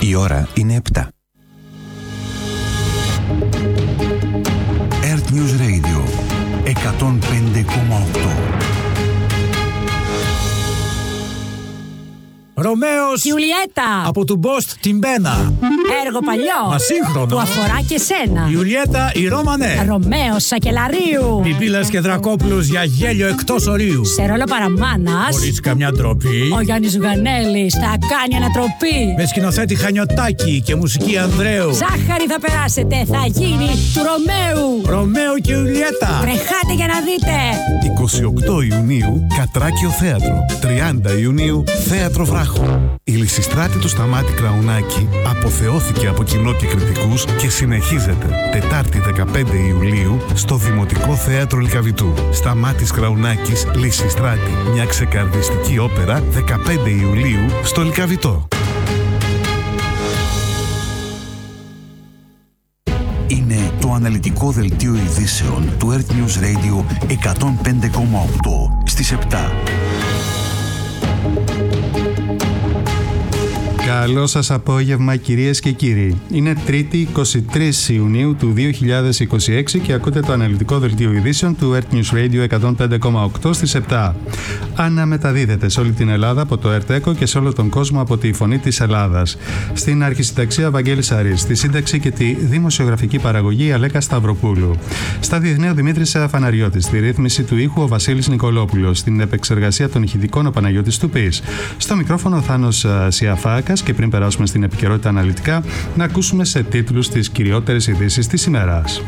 Η ώρα είναι 7. Earth News Radio 105,8. Ρωμαίος Ιουλιέτα από του Μπόστ την Μπένα. Έργο παλιό Μα σύγχρονο που αφορά και σένα. Ιουλιέτα η Ρώμανε. Ρωμαίος Σακελαρίου. Πιπίλας και Δρακόπουλος για γέλιο εκτός ορίου. Σε ρόλο παραμάνας Χωρίς καμιά ντροπή. ο Γιάννης Ζουγανέλης θα κάνει ανατροπή. Με σκηνοθέτη Χανιωτάκη και μουσική Ανδρέου. Ζάχαρη θα περάσετε, θα γίνει του Ρωμαίου. Ρωμαίο και Ιουλιέτα. Τρεχάτε για να δείτε. 28 Ιουνίου Κατράκιο Θέατρο. 30 Ιουνίου Θέατρο Βράχο. Η Λυσιστράτη του Σταμάτη Κραουνάκη αποθεώθηκε από κοινό και κριτικούς και συνεχίζεται Τετάρτη 15 Ιουλίου στο Δημοτικό Θέατρο Λυκαβητού. Σταμάτης Κραουνάκης, Λυσιστράτη, μια ξεκαρδιστική όπερα 15 Ιουλίου στο Λυκαβητό. Είναι το αναλυτικό δελτίο ειδήσεων του Earth News Radio 105,8 στις 7. Καλό σας απόγευμα κυρίες και κύριοι. Είναι Τρίτη 23 Ιουνίου του 2026 και ακούτε το αναλυτικό δελτίο ειδήσεων του Earth News Radio 105,8 στις 7. Αναμεταδίδεται σε όλη την Ελλάδα από το Earth Echo και σε όλο τον κόσμο από τη Φωνή της Ελλάδας. Στην αρχισυνταξία Βαγγέλης Αρής, στη σύνταξη και τη δημοσιογραφική παραγωγή Αλέκα Σταυροπούλου. Στα διεθνή ο Δημήτρης Φαναριώτης, στη ρύθμιση του ήχου ο Βασίλης Νικολόπουλος, στην επεξεργασία των ηχητικών ο Παναγιώτης Τουπής. Στο μικρόφωνο ο Θάνος Σιαφάκας. Και πριν περάσουμε στην επικαιρότητα αναλυτικά, να ακούσουμε σε τίτλους τις κυριότερες ειδήσεις της ημέρας.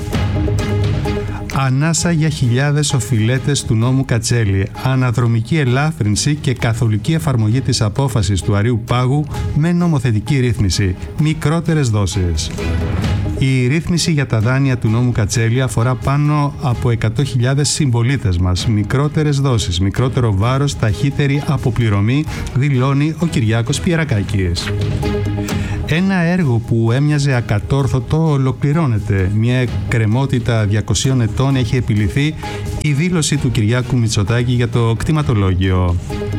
Ανάσα για χιλιάδες οφειλέτες του νόμου Κατσέλη. Αναδρομική ελάφρυνση και καθολική εφαρμογή της απόφασης του Αρείου Πάγου με νομοθετική ρύθμιση. Μικρότερες δόσεις. Η ρύθμιση για τα δάνεια του νόμου Κατσέλη αφορά πάνω από 100.000 συμπολίτες μας. Μικρότερες δόσεις, μικρότερο βάρος, ταχύτερη αποπληρωμή, δηλώνει ο Κυριάκος Πιερακάκης. Ένα έργο που έμοιαζε ακατόρθωτο ολοκληρώνεται. Μια εκκρεμότητα 200 ετών έχει επιληθεί, η δήλωση του Κυριάκου Μητσοτάκη για το κτηματολόγιο.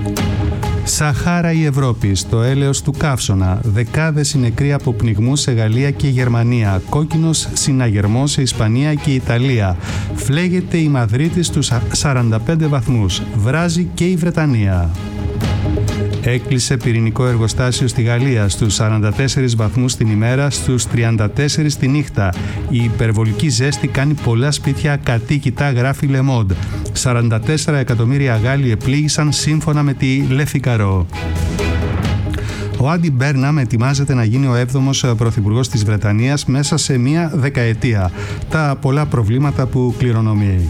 Σαχάρα η Ευρώπη, στο έλεος του καύσωνα. Δεκάδες οι νεκροί από πνιγμούς σε Γαλλία και Γερμανία. Κόκκινος συναγερμός σε Ισπανία και Ιταλία. Φλέγεται η Μαδρίτη στους 45 βαθμούς. Βράζει και η Βρετανία. Έκλεισε πυρηνικό εργοστάσιο στη Γαλλία στους 44 βαθμούς την ημέρα, στους 34 τη νύχτα. Η υπερβολική ζέστη κάνει πολλά σπίτια ακατοίκητα, γράφει Le Monde. 44 εκατομμύρια Γάλλοι επλήγησαν σύμφωνα με τη Le Figaro. Ο Άντι Μπέρναμ ετοιμάζεται να γίνει ο 7ος πρωθυπουργός της Βρετανίας μέσα σε μία δεκαετία. Τα πολλά προβλήματα που κληρονομεί.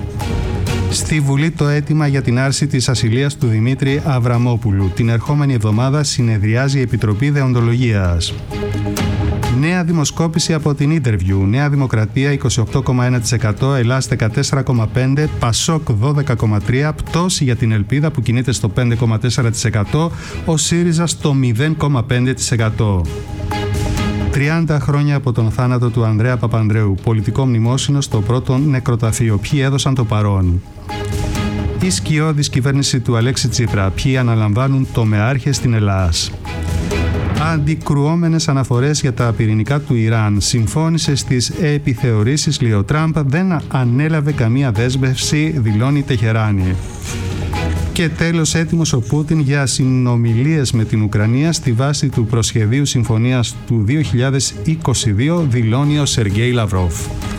Στη Βουλή το αίτημα για την άρση της ασυλίας του Δημήτρη Αβραμόπουλου. Την ερχόμενη εβδομάδα συνεδριάζει η Επιτροπή Δεοντολογίας. Νέα δημοσκόπηση από την Interview. Νέα Δημοκρατία 28,1%, Ελλάς 14,5%, Πασόκ 12,3%, πτώση για την Ελπίδα που κινείται στο 5,4%, ο ΣΥΡΙΖΑ στο 0,5%. 30 χρόνια από τον θάνατο του Ανδρέα Παπανδρέου. Πολιτικό μνημόσυνο στο πρώτο νεκροταφείο. Ποιοι έδωσαν το παρόν. Η σκιώδης κυβέρνηση του Αλέξη Τσίπρα. Ποιοι αναλαμβάνουν τομεάρχες στην Ελλάς. Αντικρουόμενες αναφορές για τα πυρηνικά του Ιράν. Συμφώνησε στις επιθεωρήσεις, λέει ο Τραμπ, δεν ανέλαβε καμία δέσμευση, δηλώνει η Τεχεράνη. Και τέλος, έτοιμος ο Πούτιν για συνομιλίες με την Ουκρανία στη βάση του προσχεδίου συμφωνίας του 2022, δηλώνει ο Σεργέη Λαυρόφ.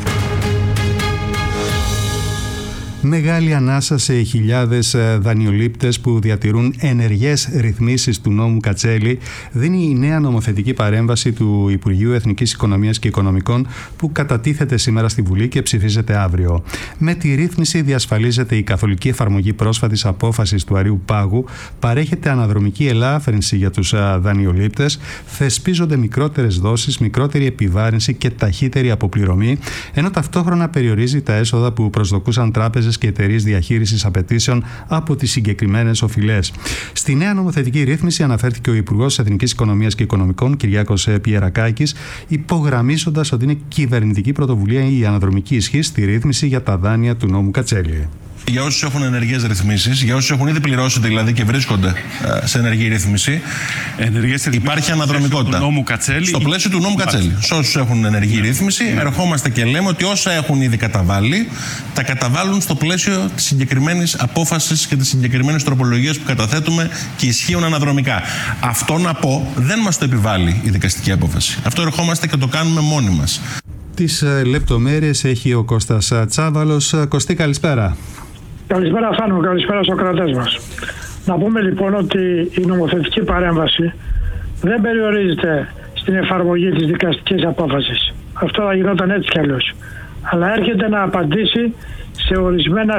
Μεγάλη ανάσα σε χιλιάδες δανειολήπτες που διατηρούν ενεργές ρυθμίσεις του νόμου Κατσέλη δίνει η νέα νομοθετική παρέμβαση του Υπουργείου Εθνικής Οικονομίας και Οικονομικών που κατατίθεται σήμερα στη Βουλή και ψηφίζεται αύριο. Με τη ρύθμιση διασφαλίζεται η καθολική εφαρμογή πρόσφατης απόφασης του Αρείου Πάγου, παρέχεται αναδρομική ελάφρυνση για τους δανειολήπτες, θεσπίζονται μικρότερες δόσεις, μικρότερη επιβάρυνση και ταχύτερη αποπληρωμή, ενώ ταυτόχρονα περιορίζει τα έσοδα που προσδοκούσαν τράπεζες και εταιρείες διαχείρισης απαιτήσεων από τις συγκεκριμένες οφειλές. Στη νέα νομοθετική ρύθμιση αναφέρθηκε ο Υπουργός Εθνικής Οικονομίας και Οικονομικών, Κυριάκος Πιερακάκης, υπογραμμίζοντας ότι είναι κυβερνητική πρωτοβουλία η αναδρομική ισχύ στη ρύθμιση για τα δάνεια του νόμου Κατσέλη. Για όσους έχουν ενεργές ρυθμίσεις, για όσους έχουν ήδη πληρώσει δηλαδή και βρίσκονται σε ενεργή ρύθμιση, υπάρχει αναδρομικότητα. Στο πλαίσιο του νόμου Κατσέλη. Σε όσους έχουν ενεργή ρύθμιση, ερχόμαστε και λέμε ότι όσα έχουν ήδη καταβάλει, τα καταβάλουν στο πλαίσιο της συγκεκριμένης απόφασης και της συγκεκριμένης τροπολογίας που καταθέτουμε και ισχύουν αναδρομικά. Αυτό να πω δεν μας το επιβάλλει η δικαστική απόφαση. Αυτό ερχόμαστε και το κάνουμε μόνοι μας. Τις λεπτομέρειες έχει ο Κώστας Τσάβαλος. Κωστή, καλησπέρα. Καλησπέρα Θάνο, καλησπέρα στους ακροατές μας. Να πούμε λοιπόν ότι η νομοθετική παρέμβαση δεν περιορίζεται στην εφαρμογή της δικαστικής απόφασης. Αυτό θα γινόταν έτσι κι αλλιώς. Αλλά έρχεται να απαντήσει σε ορισμένα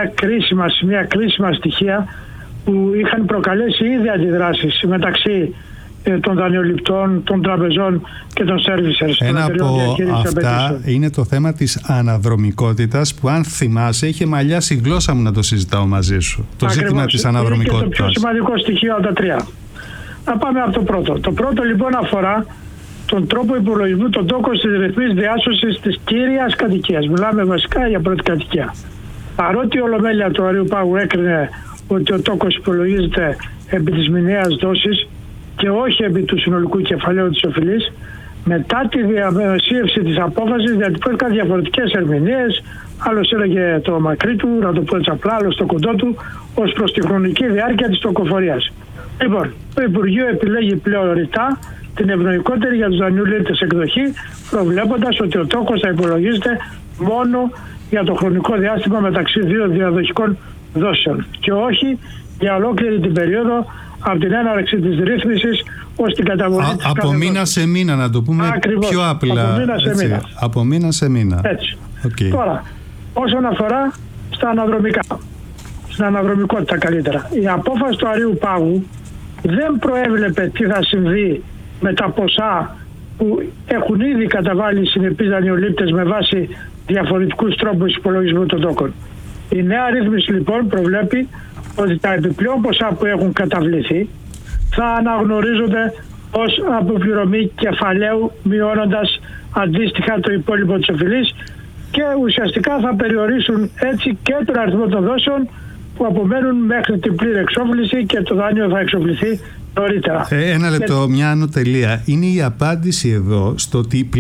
κρίσιμα στοιχεία που είχαν προκαλέσει ήδη αντιδράσεις μεταξύ των δανειοληπτών, των τραπεζών και των servicers. Ένα από αυτά είναι το θέμα της αναδρομικότητας που, αν θυμάσαι, είχε μαλλιάσει η γλώσσα μου να το συζητάω μαζί σου. Το ζήτημα της αναδρομικότητας. Είναι και το πιο σημαντικό στοιχείο από τα τρία. Να πάμε από το πρώτο. Το πρώτο λοιπόν αφορά τον τρόπο υπολογισμού των τόκων της ρυθμής διάσωσης της κύριας κατοικίας. Μιλάμε βασικά για πρώτη κατοικία. Παρότι η Ολομέλεια του Αριού Πάγου έκρινε ότι ο τόκος υπολογίζεται επί της μηνιαίας δόσης και όχι επί του συνολικού κεφαλαίου της οφειλής, μετά τη διαμεσίευση της απόφασης διατυπώθηκαν διαφορετικές ερμηνείες. Άλλος έλεγε το μακρύ του, να το πω έτσι απλά, άλλος το κοντό του, ως προς τη χρονική διάρκεια της τοκοφορίας. Λοιπόν, το Υπουργείο επιλέγει πλέον ρητά την ευνοϊκότερη για τους δανειολήπτες εκδοχή, προβλέποντας ότι ο τόκος θα υπολογίζεται μόνο για το χρονικό διάστημα μεταξύ δύο διαδοχικών δόσεων και όχι για ολόκληρη την περίοδο από την έναρξη της ρύθμισης ως την καταβολή της από μήνα σε μήνα, να το πούμε. Ακριβώς, πιο απλά. Από μήνα σε μήνα. Από μήνα σε μήνα. Έτσι. Okay. Τώρα, όσον αφορά στα αναδρομικά, στην αναδρομικότητα καλύτερα, η απόφαση του Αριού Πάγου δεν προέβλεπε τι θα συμβεί με τα ποσά που έχουν ήδη καταβάλει οι συνεπείς δανειολήπτες με βάση διαφορετικούς τρόπους υπολογισμού των τόκων. Η νέα ρύθμιση λοιπόν προβλέπει ότι τα επιπλέον ποσά που έχουν καταβληθεί θα αναγνωρίζονται ως αποπληρωμή κεφαλαίου, μειώνοντας αντίστοιχα το υπόλοιπο της οφειλής και ουσιαστικά θα περιορίσουν έτσι και τον αριθμό των δόσεων που απομένουν μέχρι την πλήρη εξόφληση και το δάνειο θα εξοφληθεί νωρίτερα. Ένα λεπτό, μια ανωτελεία. Είναι η απάντηση εδώ στο ότι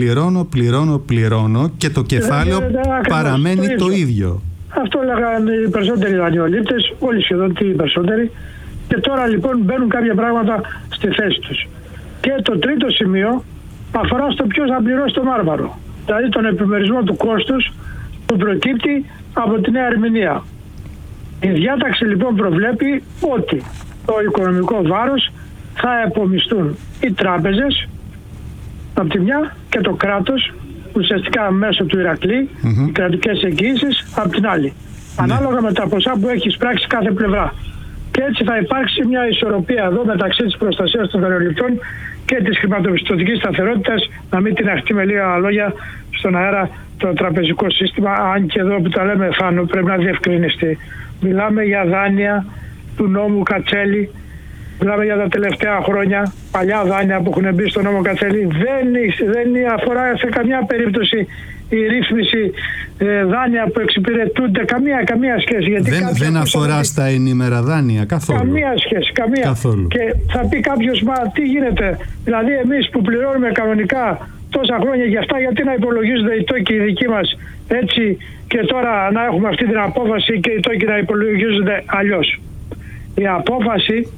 πληρώνω και το κεφάλαιο παραμένει το ίδιο. Αυτό λέγανε οι περισσότεροι δανειολήπτες, όλοι σχεδόν οι περισσότεροι, και τώρα λοιπόν μπαίνουν κάποια πράγματα στη θέση τους. Και το τρίτο σημείο αφορά στο ποιος θα πληρώσει το μάρμαρο, δηλαδή τον επιμερισμό του κόστους που προκύπτει από τη νέα ερμηνεία. Η διάταξη λοιπόν προβλέπει ότι το οικονομικό βάρος θα επομιστούν οι τράπεζες από τη μια και το κράτος, ουσιαστικά μέσω του Ηρακλή, οι κρατικές εγγυήσεις από την άλλη. Ανάλογα με τα ποσά που έχει εισπράξει κάθε πλευρά. Και έτσι θα υπάρξει μια ισορροπία εδώ μεταξύ της προστασίας των δανειοληπτών και της χρηματοπιστωτικής σταθερότητας, να μην την αχτεί με λίγα λόγια στον αέρα το τραπεζικό σύστημα, αν και εδώ που τα λέμε Θάνο πρέπει να διευκρινιστεί. Μιλάμε για δάνεια του νόμου Κατσέλη, μιλάμε για τα τελευταία χρόνια, παλιά δάνεια που έχουν μπει στο νόμο Κατσέλη. Δεν αφορά σε καμιά περίπτωση η ρύθμιση δάνεια που εξυπηρετούνται, καμία σχέση. Γιατί δεν αφορά στα ενήμερα δάνεια καθόλου. Καμία σχέση, καμία. Καθόλου. Και θα πει κάποιος, μα τι γίνεται, δηλαδή εμείς που πληρώνουμε κανονικά τόσα χρόνια για αυτά, γιατί να υπολογίζονται οι τόκοι οι δικοί μας έτσι και τώρα να έχουμε αυτή την απόφαση και οι τόκοι να υπολογίζονται αλλιώς. Η απόφαση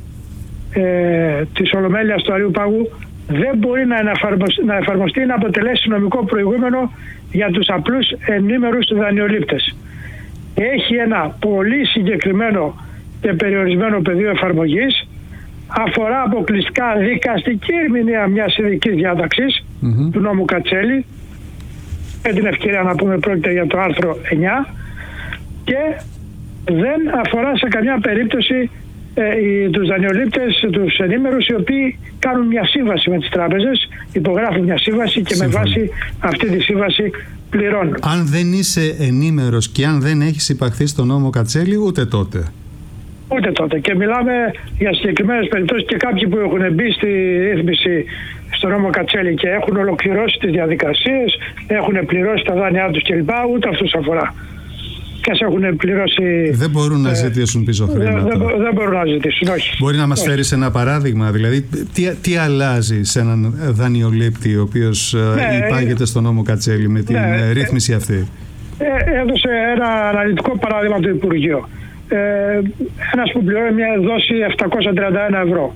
της Ολομέλειας του Αριού Πάγου δεν μπορεί να εφαρμοστεί, να αποτελέσει νομικό προηγούμενο για τους απλούς ενήμερους δανειολήπτες. Έχει ένα πολύ συγκεκριμένο και περιορισμένο πεδίο εφαρμογής, αφορά αποκλειστικά δικαστική ερμηνεία μιας ειδικής διάταξης του νόμου Κατσέλη, με την ευκαιρία να πούμε πρόκειται για το άρθρο 9, και δεν αφορά σε καμιά περίπτωση τους δανειολήπτες, τους ενήμερους, οι οποίοι κάνουν μια σύμβαση με τις τράπεζες, υπογράφουν μια σύμβαση και με βάση αυτή τη σύμβαση πληρώνουν. Αν δεν είσαι ενήμερος και αν δεν έχεις υπαχθεί στον νόμο Κατσέλη, ούτε τότε. Ούτε τότε. Και μιλάμε για συγκεκριμένες περιπτώσεις και κάποιοι που έχουν μπει στη ρύθμιση στον νόμο Κατσέλη και έχουν ολοκληρώσει τις διαδικασίες, έχουν πληρώσει τα δάνειά τους κλπ. Ούτε αυτούς αφορά. και σε έχουν πληρώσει. Δεν μπορούν να ζητήσουν πίσω χρήματα. Δεν μπορούν να ζητήσουν, όχι. Μπορεί να μας φέρεις ένα παράδειγμα, δηλαδή τι αλλάζει σε έναν δανειολήπτη ο οποίος υπάγεται στον νόμο Κατσέλη με την ρύθμιση αυτή? Έδωσε ένα αναλυτικό παράδειγμα του Υπουργείου. Ένας που πληρώνει μια δόση 731 ευρώ.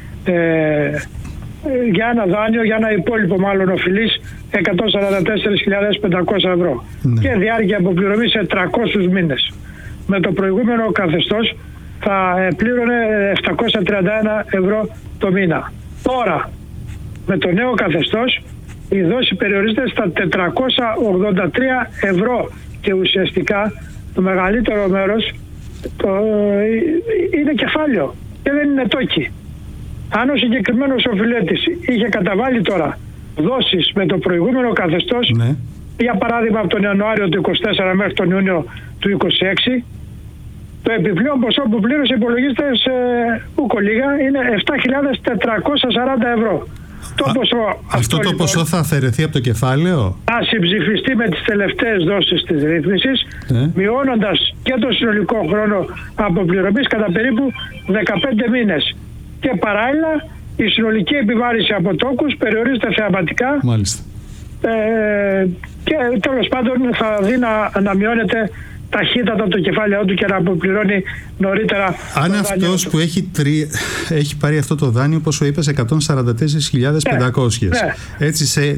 Για ένα δάνειο, για ένα υπόλοιπο μάλλον οφειλής 144.500 ευρώ. Ναι. Και διάρκεια αποπληρωμή σε 300 μήνες. Με το προηγούμενο καθεστώς θα πλήρωνε 731 ευρώ το μήνα. Τώρα, με το νέο καθεστώς, η δόση περιορίζεται στα 483 ευρώ και ουσιαστικά το μεγαλύτερο μέρος είναι κεφάλαιο και δεν είναι τόκι. Αν ο συγκεκριμένος οφειλέτης είχε καταβάλει τώρα δόσεις με το προηγούμενο καθεστώς, ναι, για παράδειγμα από τον Ιανουάριο του 24 μέχρι τον Ιούνιο του 26, το επιπλέον ποσό που πλήρωσε υπολογίζεται σε λίγα, είναι 7.440 ευρώ. Αυτό το ποσό θα αφαιρεθεί από το κεφάλαιο? Θα συμψηφιστεί με τις τελευταίες δόσεις της ρύθμισης, μειώνοντας και το συνολικό χρόνο αποπληρωμής κατά περίπου 15 μήνες. Και παράλληλα η συνολική επιβάρηση από τόκους περιορίζεται θεαματικά. Μάλιστα. Και τέλος πάντων θα δει να μειώνεται ταχύτατα το κεφάλαιο του και να αποπληρώνει νωρίτερα. Αν αυτός που έχει πάρει αυτό το δάνειο, όπως σου είπες, 144.500, έτσι σε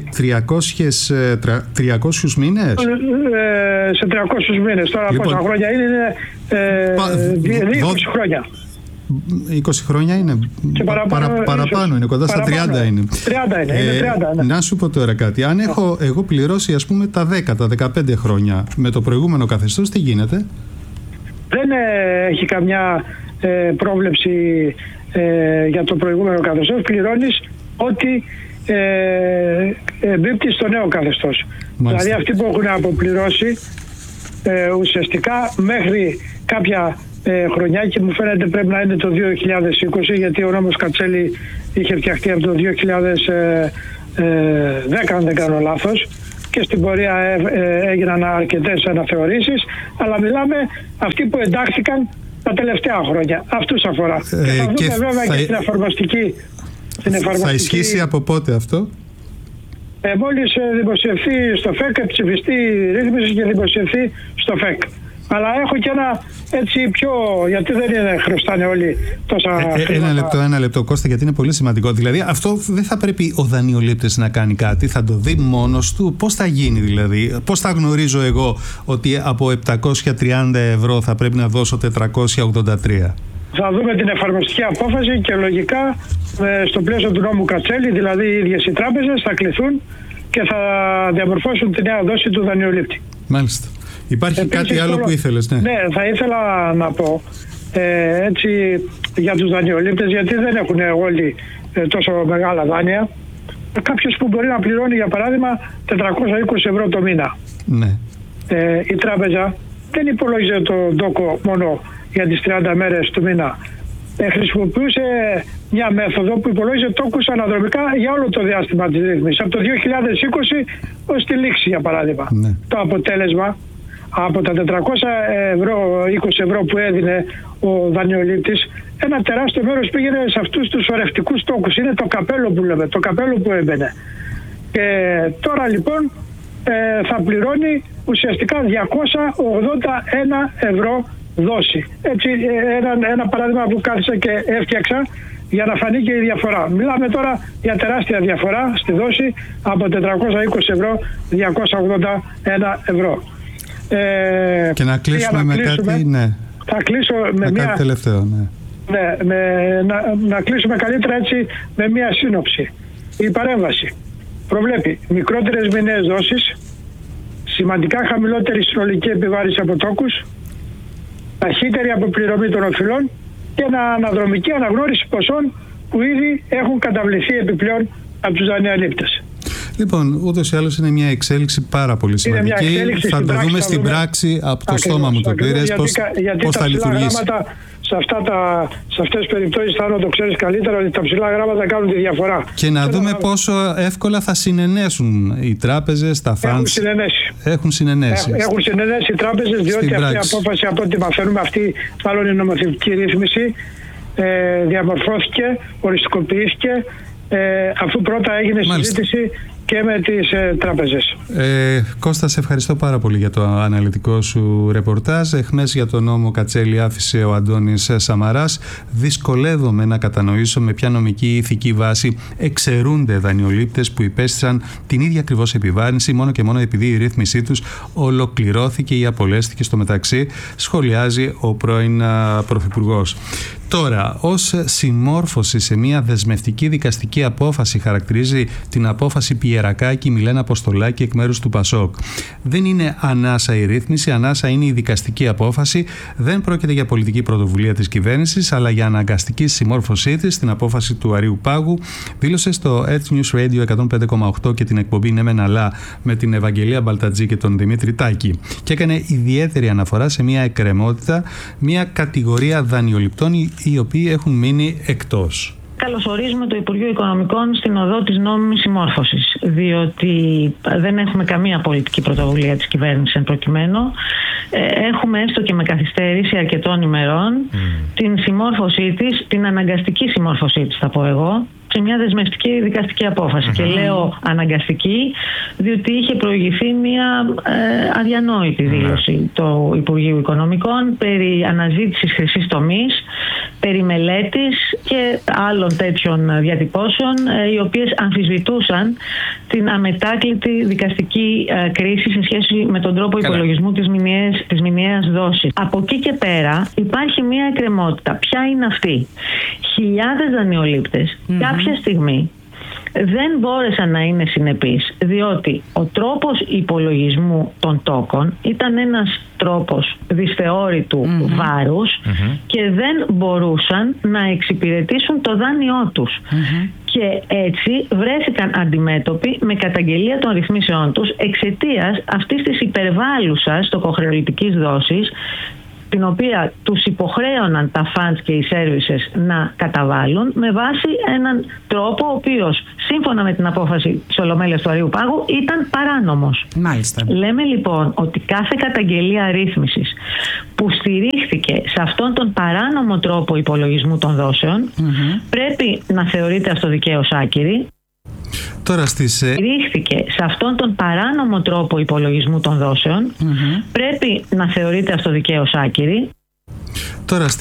300 μήνες? Σε 300 μήνες. Τώρα λοιπόν, πόσα χρόνια είναι? 20 χρόνια. 20 χρόνια είναι. Και παραπάνω είναι, κοντά στα 30 είναι. 30 είναι, Να σου πω τώρα κάτι. Αν έχω εγώ πληρώσει, ας πούμε, τα 10, τα 15 χρόνια με το προηγούμενο καθεστώς, τι γίνεται? Δεν έχει καμιά πρόβλεψη για το προηγούμενο καθεστώς. Πληρώνεις ό,τι εμπίπτει στο νέο καθεστώς. Δηλαδή αυτοί που έχουν αποπληρώσει ουσιαστικά μέχρι κάποια χρονιά, και μου φαίνεται πρέπει να είναι το 2020, γιατί ο νόμος Κατσέλη είχε φτιαχτεί από το 2010 αν δεν κάνω λάθος, και στην πορεία έγιναν αρκετές αναθεωρήσεις, αλλά μιλάμε αυτοί που εντάχθηκαν τα τελευταία χρόνια. Αυτούς αφορά. Και θα δούμε βέβαια και στην εφαρμοστική. Θα ισχύσει από πότε αυτό? Μόλις δημοσιευθεί στο ΦΕΚ, ψηφιστεί η ρύθμιση και δημοσιευθεί στο ΦΕΚ. Αλλά έχω και ένα έτσι πιο, γιατί δεν είναι, χρωστάνε όλοι τόσα ένα λεπτό Κώστα, γιατί είναι πολύ σημαντικό. Δηλαδή αυτό δεν θα πρέπει ο δανειολήπτης να κάνει κάτι, θα το δει μόνος του? Πώς θα γίνει δηλαδή? Πώς θα γνωρίζω εγώ ότι από 730 ευρώ θα πρέπει να δώσω 483? Θα δούμε την εφαρμοστική απόφαση και λογικά στο πλαίσιο του νόμου Κατσέλη, δηλαδή οι ίδιες οι τράπεζες θα κληθούν και θα διαμορφώσουν τη νέα δόση του δανειολήπτη. Μάλιστα. Υπάρχει επίσης κάτι άλλο που ήθελες? Ναι, θα ήθελα να πω έτσι για τους δανειολήπτες, γιατί δεν έχουν όλοι τόσο μεγάλα δάνεια. Κάποιος που μπορεί να πληρώνει για παράδειγμα 420 ευρώ το μήνα. Ναι. Η τράπεζα δεν υπολόγιζε το ντόκο μόνο για τις 30 μέρες του μήνα. Χρησιμοποιούσε μια μέθοδο που υπολόγιζε τόκους αναδρομικά για όλο το διάστημα της ρύθμισης, από το 2020 ως τη λήξη για παράδειγμα. Ναι. Το αποτέλεσμα, από τα 420 ευρώ που έδινε ο δανειολήπτης, ένα τεράστιο μέρος πήγαινε σε αυτούς τους ορευτικούς τόκους. Είναι το καπέλο που λέμε, το καπέλο που έμπαινε. Και τώρα λοιπόν θα πληρώνει ουσιαστικά 281 ευρώ δόση. Έτσι ένα παράδειγμα που κάθισα και έφτιαξα για να φανεί και η διαφορά. Μιλάμε τώρα για τεράστια διαφορά στη δόση, από 420 ευρώ 281 ευρώ. Και να κλείσουμε με κάτι, ναι. Θα κλείσω με μια... κάτι τελευταίο, ναι. Να κλείσουμε καλύτερα έτσι με μια σύνοψη. Η παρέμβαση προβλέπει μικρότερες μηνιαίες δόσεις, σημαντικά χαμηλότερη συνολική επιβάρηση από τόκους, ταχύτερη αποπληρωμή των οφειλών και αναδρομική αναγνώριση ποσών που ήδη έχουν καταβληθεί επιπλέον από τους δανειολήπτες. Λοιπόν, ούτως ή άλλως είναι μια εξέλιξη πάρα πολύ σημαντική. Θα το δούμε στην πράξη, από το στόμα μου το πήρες, πώς θα λειτουργήσει. σε αυτές τις περιπτώσεις, Θάνο, το ξέρεις καλύτερα, ότι τα ψηλά γράμματα κάνουν τη διαφορά. Και να δούμε πόσο εύκολα θα συνενέσουν οι τράπεζες, τα funds. Έχουν συνενέσει οι τράπεζες, διότι αυτή η απόφαση, από ό,τι μαθαίνουμε, αυτή μάλλον η νομοθετική ρύθμιση διαμορφώθηκε, οριστικοποιήθηκε, αφού πρώτα έγινε συζήτηση και με τις τράπεζες. Κώστα, σε ευχαριστώ πάρα πολύ για το αναλυτικό σου ρεπορτάζ. Εχμές για τον νόμο Κατσέλη άφησε ο Αντώνης Σαμαράς. Δυσκολεύομαι να κατανοήσω με ποια νομική ηθική βάση εξαιρούνται δανειολήπτες που υπέστησαν την ίδια ακριβώς επιβάρυνση μόνο και μόνο επειδή η ρύθμισή τους ολοκληρώθηκε ή απολέστηκε στο μεταξύ, σχολιάζει ο πρώην Πρωθυπουργός. Τώρα, ως συμμόρφωση σε μια δεσμευτική δικαστική απόφαση χαρακτηρίζει την απόφαση Πιερακάκη Μιλένα Αποστολάκη εκ μέρους του Πασόκ. Δεν είναι ανάσα η ρύθμιση, ανάσα είναι η δικαστική απόφαση. Δεν πρόκειται για πολιτική πρωτοβουλία της κυβέρνησης, αλλά για αναγκαστική συμμόρφωσή της στην απόφαση του Αρείου Πάγου, δήλωσε στο Earth News Radio 105,8 και την εκπομπή Ναι Μεν Αλλά με την Ευαγγελία Μπαλτατζή και τον Δημήτρη Τάκη. Και έκανε ιδιαίτερη αναφορά σε μια εκκρεμότητα, μια κατηγορία δανειοληπτών οι οποίοι έχουν μείνει εκτός. Καλωσορίζουμε το Υπουργείο Οικονομικών στην οδό της νόμιμης συμμόρφωσης, διότι δεν έχουμε καμία πολιτική πρωτοβουλία της κυβέρνησης εν προκειμένου. Έχουμε έστω και με καθυστέρηση αρκετών ημερών την συμμόρφωσή της, την αναγκαστική συμμόρφωσή της θα πω εγώ, σε μια δεσμευτική δικαστική απόφαση. Και λέω αναγκαστική, διότι είχε προηγηθεί μια αδιανόητη δήλωση του Υπουργείου Οικονομικών περί αναζήτησης χρυσής τομής, περί μελέτης και άλλων τέτοιων διατυπώσεων, οι οποίες αμφισβητούσαν την αμετάκλητη δικαστική κρίση σε σχέση με τον τρόπο υπολογισμού της μηνιαίας δόσης. Από εκεί και πέρα υπάρχει μια εκκρεμότητα. Ποια είναι αυτή? Χιλιάδες δανειολήπτες κάποια στιγμή δεν μπόρεσαν να είναι συνεπείς, διότι ο τρόπος υπολογισμού των τόκων ήταν ένας τρόπος δυσθεώρητου βάρους και δεν μπορούσαν να εξυπηρετήσουν το δάνειό τους. Και έτσι βρέθηκαν αντιμέτωποι με καταγγελία των ρυθμίσεών τους εξαιτίας αυτής της υπερβάλλουσας τοκοχρεωλητικής δόσης, την οποία τους υποχρέωναν τα funds και οι services να καταβάλουν με βάση έναν τρόπο ο οποίος σύμφωνα με την απόφαση της Ολομέλειας του Αρείου Πάγου ήταν παράνομος. Μάλιστα. Λέμε λοιπόν ότι κάθε καταγγελία ρύθμισης που στηρίχθηκε σε αυτόν τον παράνομο τρόπο υπολογισμού των δόσεων πρέπει να θεωρείται αυτοδικαίως άκυρη. Τώρα στηρίχθηκε σε αυτόν τον παράνομο τρόπο υπολογισμού των δόσεων πρέπει να θεωρείται αυτοδικαίως άκυρη. Τώρα